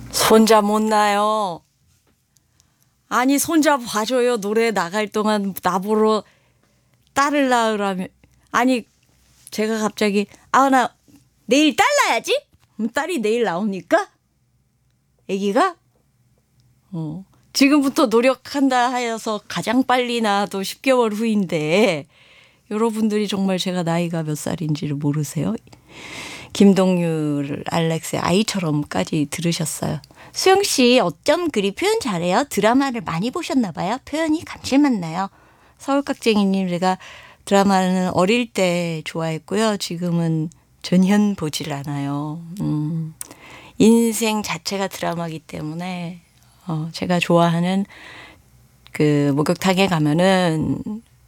손자 못 나요. 아니 손자 봐줘요. 노래 나갈 동안 나보러 딸을 낳으라면. 아니 제가 갑자기 나 내일 딸 낳아야지. 그럼 딸이 내일 나옵니까? 아기가? 지금부터 노력한다 하여서 가장 빨리 낳아도 10개월 후인데 여러분들이 정말 제가 나이가 몇 살인지를 모르세요? 김동률 알렉스의 아이처럼까지 들으셨어요. 수영 씨 어쩜 그리 표현 잘해요? 드라마를 많이 보셨나 봐요. 표현이 감칠맛 나요. 서울깍쟁이님 제가 드라마는 어릴 때 좋아했고요. 지금은 전혀 보질 않아요. 인생 자체가 드라마기 때문에 제가 좋아하는 그 목욕탕에 가면은